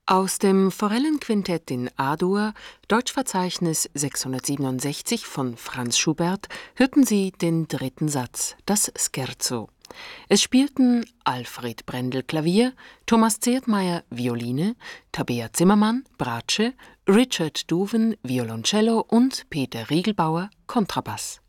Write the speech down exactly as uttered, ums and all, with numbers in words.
Aus dem Forellenquintett in A-Dur, Deutschverzeichnis sechshundertsiebenundsechzig von Franz Schubert, hörten Sie den dritten Satz, das Scherzo. Es spielten Alfred Brendel Klavier, Thomas Zertmeier Violine, Tabea Zimmermann Bratsche, Richard Douwen Violoncello und Peter Riegelbauer Kontrabass.